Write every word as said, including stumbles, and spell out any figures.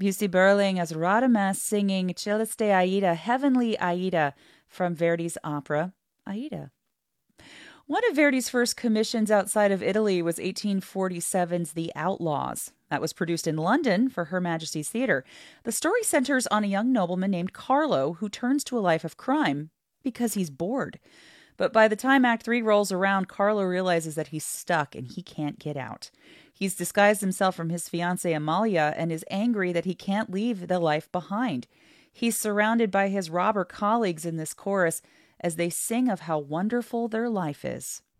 Bussi Berling as Radames singing Celeste Aida, Heavenly Aida, from Verdi's opera Aida. One of Verdi's first commissions outside of Italy was eighteen forty-seven's The Outlaws. That was produced in London for Her Majesty's Theatre. The story centers on a young nobleman named Carlo who turns to a life of crime because he's bored. But by the time Act three rolls around, Carlo realizes that he's stuck and he can't get out. He's disguised himself from his fiancée Amalia and is angry that he can't leave the life behind. He's surrounded by his robber colleagues in this chorus as they sing of how wonderful their life is.